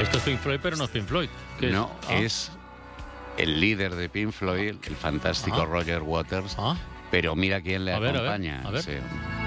Esto es Pink Floyd, pero no es Pink Floyd. ¿Qué No, es? es el líder de Pink Floyd, el fantástico Roger Waters. Pero mira quién le acompaña. A ver. Sí.